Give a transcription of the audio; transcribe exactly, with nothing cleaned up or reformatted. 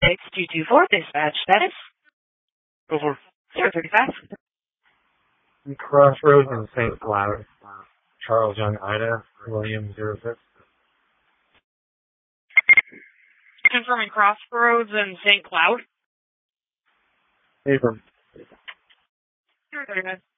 six two two four, dispatch status. Over. zero thirty-five. Crossroads in Saint Cloud. Charles Young, Ida, William zero six. Confirming Crossroads in Saint Cloud. Abram. zero thirty-nine.